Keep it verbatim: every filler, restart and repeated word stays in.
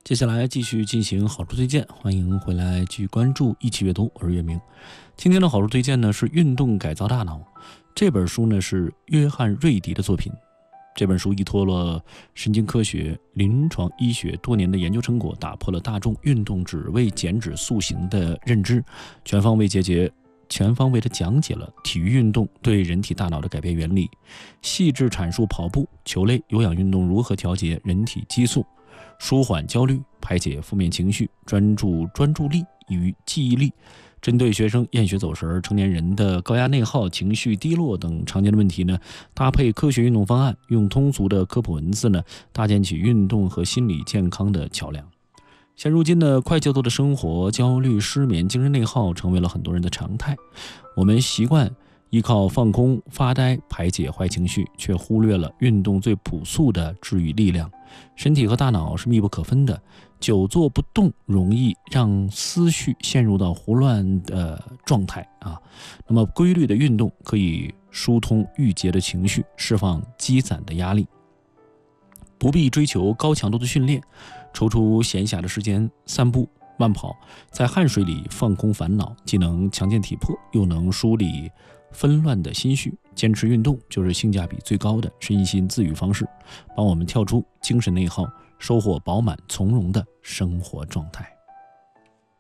接下来继续进行好书推荐，欢迎回来继续关注一起阅读，我是月明。今天的好书推荐呢是《运动改造大脑》，这本书呢是约翰瑞迪的作品。这本书依托了神经科学、临床医学多年的研究成果，打破了大众运动只为减脂塑形的认知，全方位解决全方位地讲解了体育运动对人体大脑的改变原理，细致阐述跑步、球类、有氧运动如何调节人体激素，舒缓焦虑，排解负面情绪，专注专注力与记忆力。针对学生厌学走神、成年人的高压内耗、情绪低落等常见的问题呢，搭配科学运动方案，用通俗的科普文字呢，搭建起运动和心理健康的桥梁。现如今的快节奏的生活，焦虑、失眠、精神内耗成为了很多人的常态。我们习惯依靠放空、发呆排解坏情绪，却忽略了运动最朴素的治愈力量。身体和大脑是密不可分的，久坐不动容易让思绪陷入到胡乱的状态啊。那么规律的运动可以疏通郁结的情绪，释放积攒的压力。不必追求高强度的训练，抽出闲暇的时间散步、慢跑，在汗水里放空烦恼，既能强健体魄，又能梳理纷乱的心绪。坚持运动就是性价比最高的身心自愈方式，帮我们跳出精神内耗，收获饱满从容的生活状态。